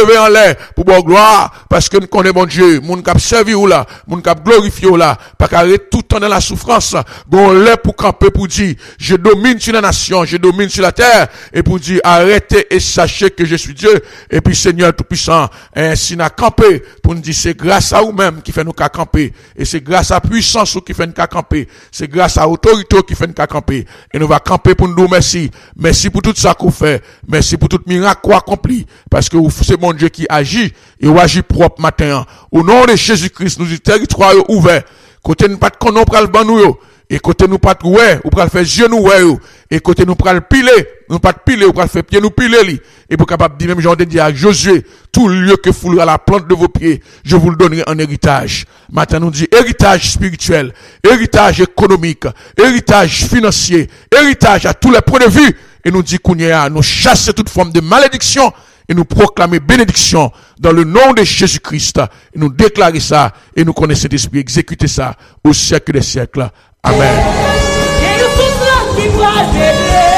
lever en l'air pour bon gloire, parce que nous connaissons bon Dieu, moun k'ap servi ou là, moun k'ap glorifier ou là, pas qu'arrêter tout le temps dans la souffrance, gon l'air pour camper pour dire, je domine sur la nation, je domine sur la terre, et pour dire, arrêtez et sachez que je suis Dieu, et puis Seigneur Tout-Puissant, ainsi n'a campé, pour nous dire, c'est grâce à vous-même qui fait nous camper, et c'est grâce à puissance qui fait nous camper, c'est grâce à autorité qui fait nous camper, et nous va camper pour nous dire merci, merci pour tout ça qu'on fait, merci pour tout miracle accompli, parce que c'est mon Dieu qui agit, et ou agit propre matin, au nom de Jésus-Christ, nous dit territoire ouvert, côté nous pas de konon pral ban nous, et côté nous pas de ouais, ou pral faire yeux nous ouais, et côté nous pral piler, nous pas de piler, ou pral faire pied nous piler li, et pour capable dire même Jean de dire à Josué, tout lieu que foulera la plante de vos pieds, je vous le donnerai en héritage. Maintenant nous dit héritage spirituel, héritage économique, héritage financier, héritage à tous les points de vue, et nous dit qu'on y a, nous chasser toute forme de malédiction, et nous proclamer bénédiction dans le nom de Jésus-Christ, et nous déclarer ça, et nous connaissons cet esprit, exécuter ça au siècle des siècles. Amen.